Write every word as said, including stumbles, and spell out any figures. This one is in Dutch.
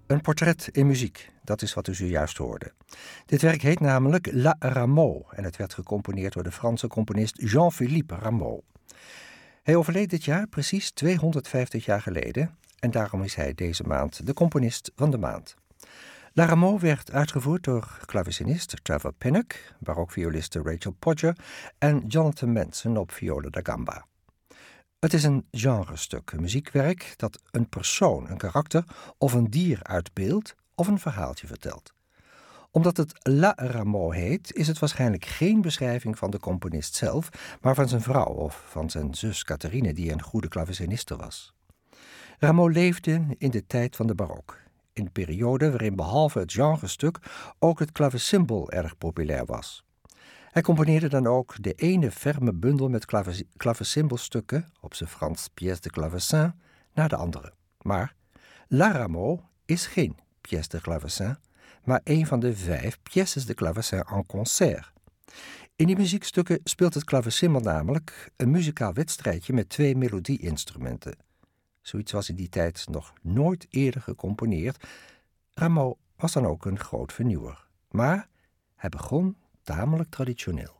Een portret in muziek, dat is wat u zojuist hoorde. Dit werk heet namelijk La Rameau en het werd gecomponeerd door de Franse componist Jean-Philippe Rameau. Hij overleed dit jaar precies tweehonderdvijftig jaar geleden en daarom is hij deze maand de componist van de maand. La Rameau werd uitgevoerd door klavecinist Trevor Pinnock, barokvioliste Rachel Podger en Jonathan Manson op viola da gamba. Het is een genrestuk, een muziekwerk dat een persoon, een karakter of een dier uitbeeldt of een verhaaltje vertelt. Omdat het La Rameau heet, is het waarschijnlijk geen beschrijving van de componist zelf, maar van zijn vrouw of van zijn zus Catherine, die een goede klaveciniste was. Rameau leefde in de tijd van de barok, in de periode waarin behalve het genrestuk ook het clavecimbal erg populair was. Hij componeerde dan ook de ene ferme bundel met clave- clavecimbalstukken, op zijn Frans pièce de clavecin, naar de andere. Maar La Rameau is geen pièce de clavecin, maar een van de vijf pièces de clavecin en concert. In die muziekstukken speelt het clavecimbal namelijk een muzikaal wedstrijdje met twee melodieinstrumenten. Zoiets was in die tijd nog nooit eerder gecomponeerd. Rameau was dan ook een groot vernieuwer. Maar hij begon tamelijk traditioneel.